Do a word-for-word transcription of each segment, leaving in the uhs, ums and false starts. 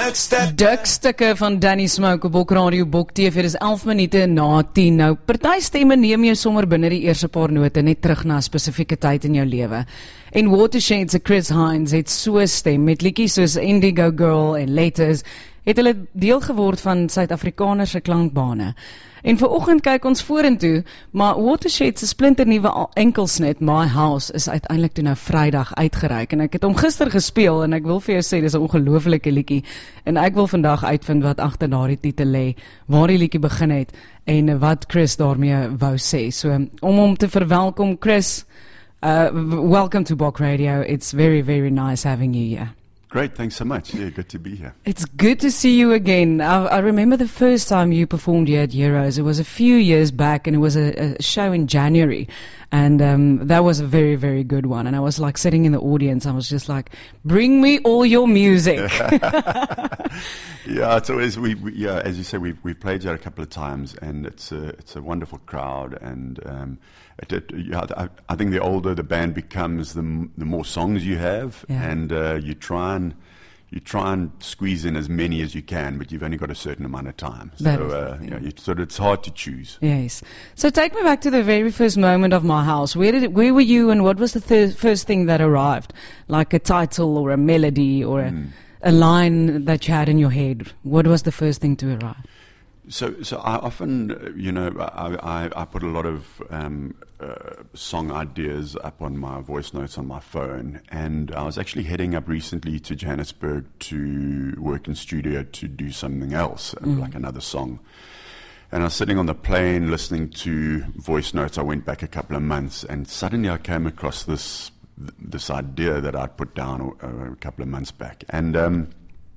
Dukstukke van Danny Smoke op Bok Radio Bok T V. Dis elf minute na tien. Nou, party stemme neem jy sommer binne die eerste paar note net terug na 'n spesifieke tyd in jou lewe. En Watershed se Chris Hines het so 'n stem met liedjies soos Indigo Girl en Letters, het hulle deel geword van Suid-Afrikaners se klankbane. En vanoggend kyk ons vorentoe, maar Watershed se splinternuwe enkelsnit My House is uiteindelik toe nou Vrydag uitgereik en ek het hom gister gespeel en ek wil vir jou sê dis 'n ongelooflike liedjie en ek wil vandag uitvind wat agter daardie titel lê, waar die liedjie begin het en wat Chris daarmee wou sê. So om hom te verwelkom, Chris, uh, welcome to Bok Radio. It's very very nice having you here. Great, thanks so much. Yeah, good to be here. It's good to see you again. I, I remember the first time you performed here at Euros. It was a few years back, and it was a, a show in January. And um, that was a very, very good one. And I was like sitting in the audience. I was just like, bring me all your music. Yeah, it's always, we, we, yeah, as you say, we've, we've played here a couple of times, and it's a, it's a wonderful crowd. And um, it, it, yeah, I, I think the older the band becomes, the, m- the more songs you have. Yeah. And uh, you try and you try and squeeze in as many as you can, but you've only got a certain amount of time. So, That is uh, the you know, thing. you, so it's hard to choose. Yes. So take me back to the very first moment of My House. Where did it, where were you, and what was the thir- first thing that arrived? Like a title or a melody or a, Mm. a line that you had in your head. What was the first thing to arrive? So, so I often, uh, you know, I, I, I put a lot of um, uh, song ideas up on my voice notes on my phone, and I was actually heading up recently to Johannesburg to work in studio to do something else, uh, Mm. like another song. And I was sitting on the plane listening to voice notes. I went back a couple of months, and suddenly I came across this this idea that I'd put down a, a couple of months back, and. Um,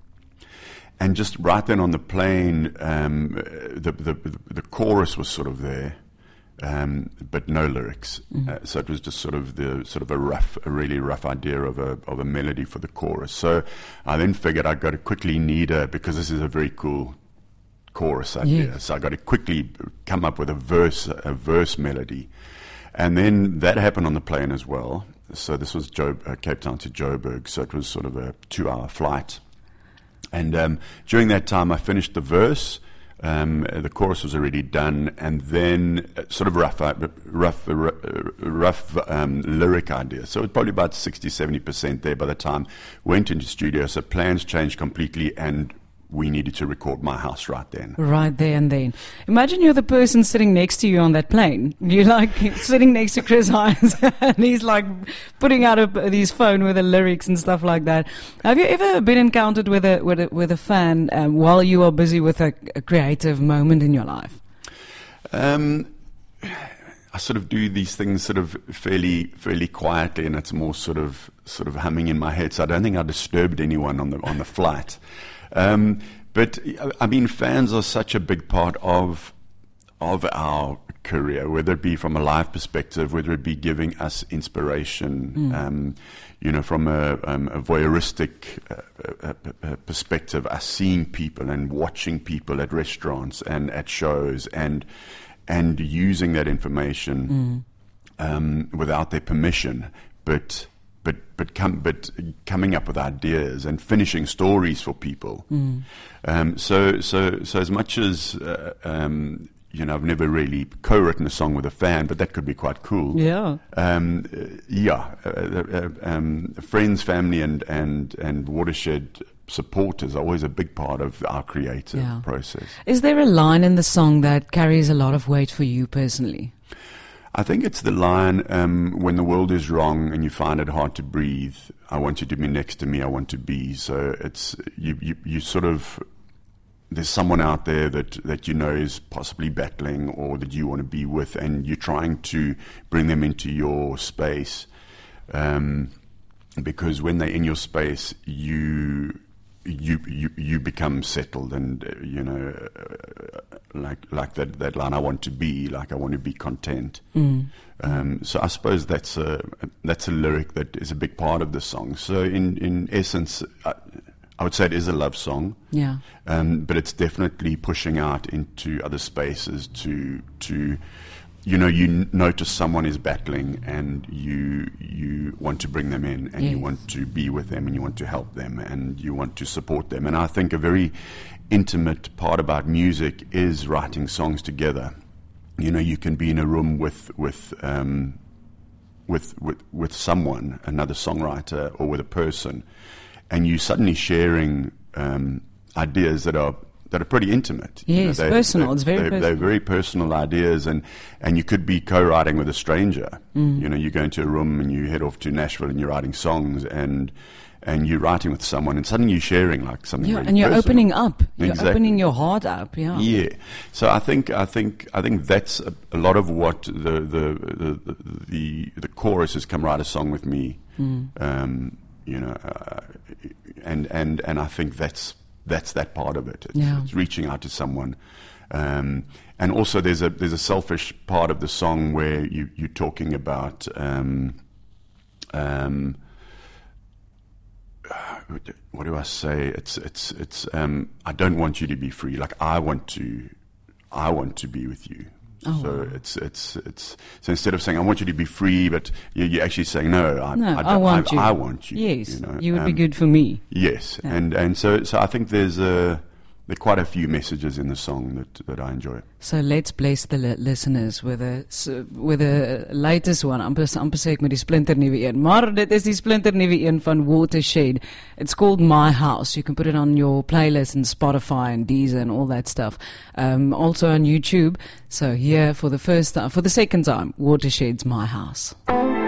And just right then on the plane, um, the, the the chorus was sort of there, um, but no lyrics. Mm. Uh, so it was just sort of the sort of a rough, a really rough idea of a of a melody for the chorus. So I then figured I'd got to quickly need a, because this is a very cool chorus idea. Yes. So I got to quickly come up with a verse, a verse melody, and then that happened on the plane as well. So this was Jo- uh, Cape Town to Joburg. So it was sort of a two-hour flight. And um, during that time, I finished the verse. Um, the chorus was already done, and then uh, sort of rough, uh, rough, uh, rough um, lyric idea. So it was probably about sixty, seventy percent there by the time went into studio. So plans changed completely, and we needed to record My House right then. Right there and then. Imagine you're the person sitting next to you on that plane. You're like sitting next to Chris Hines and he's like putting out a, his phone with the lyrics and stuff like that. Have you ever been encountered with a with a, with a fan um, while you are busy with a, a creative moment in your life? Um, I sort of do these things sort of fairly fairly quietly, and it's more sort of sort of humming in my head. So I don't think I disturbed anyone on the on the flight. Um, but I mean, fans are such a big part of of our career, whether it be from a live perspective, whether it be giving us inspiration, Mm. um, you know, from a, um, a voyeuristic uh, uh, uh, perspective, us seeing people and watching people at restaurants and at shows, and and using that information Mm. um, without their permission, but. But but come but coming up with ideas and finishing stories for people. Mm. Um, so so so as much as uh, um, you know, I've never really co-written a song with a fan, but that could be quite cool. Yeah. Um, uh, yeah. Uh, uh, um, friends, family, and and and Watershed support is always a big part of our creative Yeah. process. Is there a line in the song that carries a lot of weight for you personally? I think it's the line, um, when the world is wrong and you find it hard to breathe, I want you to be next to me, I want to be. So it's, you, you, you sort of, there's someone out there that, that you know is possibly battling or that you want to be with, and you're trying to bring them into your space. Um, because when they're in your space, you, you, you, you become settled, and, uh, you know, uh, like, like that, that line, I want to be, like I want to be content. Mm. Um, so I suppose that's a, that's a lyric that is a big part of the song. So in, in essence, I, I would say it is a love song. Yeah. Um, but it's definitely pushing out into other spaces to, to, you know, you n- notice someone is battling, and you you want to bring them in, and yes. you want to be with them, and you want to help them, and you want to support them. And I think a very intimate part about music is writing songs together. You know, you can be in a room with with um, with, with with someone, another songwriter, or with a person, and you suddenly sharing um, ideas that are. that are pretty intimate. Yes, you know, personal. It's very they're, personal. They're very personal ideas, and, and you could be co-writing with a stranger. Mm. You know, you go into a room and you head off to Nashville and you're writing songs, and and you're writing with someone, and suddenly you're sharing like something. Yeah, really and you're personal. opening up. You're Exactly. opening your heart up. Yeah. Yeah. So I think I think I think that's a, a lot of what the the, the the the chorus is. Come write a song with me. Mm. Um, you know, uh, and and and I think that's. That's that part of it. It's, yeah. it's reaching out to someone, um, and also there's a there's a selfish part of the song where you you're talking about um, um, what do I say? It's it's it's um, I don't want you to be free. Like I want to, I want to be with you. Oh, so wow. it's it's it's so instead of saying I want you to be free, but you're, you're actually saying no, I, No, I, I want I, you. I want you. Yes, you, know? you would um, be good for me. Yes, Yeah. and and so so I think there's a there are quite a few messages in the song that that I enjoy. So let's bless the li- listeners with a s- with a latest one. Amper amper sê ek met die splinter nuwe een, maar dit is die splinter nuwe een van Watershed. It's called My House. You can put it on your playlist and Spotify and Deezer and all that stuff. Um, also on YouTube. So here for the first time, for the second time, Watershed's My House.